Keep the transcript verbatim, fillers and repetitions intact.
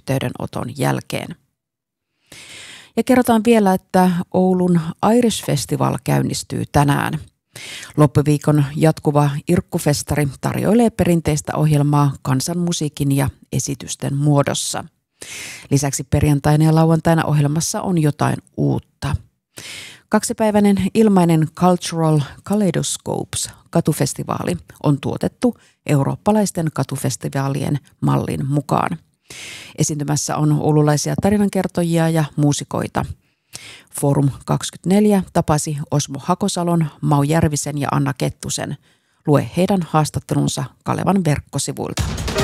yhteydenoton jälkeen. Ja kerrotaan vielä, että Oulun Irish Festival käynnistyy tänään. Loppuviikon jatkuva Irkkufestari tarjoilee perinteistä ohjelmaa kansanmusiikin ja esitysten muodossa. Lisäksi perjantaina ja lauantaina ohjelmassa on jotain uutta. Kaksipäiväinen ilmainen Cultural Kaleidoscopes katufestivaali on tuotettu eurooppalaisten katufestivaalien mallin mukaan. Esiintymässä on oululaisia tarinankertojia ja muusikoita. Forum kaksikymmentäneljä tapasi Osmo Hakosalon, Mau Järvisen ja Anna Kettusen. Lue heidän haastattelunsa Kalevan verkkosivuilta.